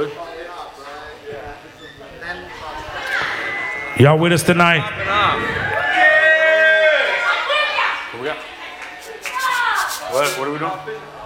good. Y'all with us tonight? What we got? What are we doing?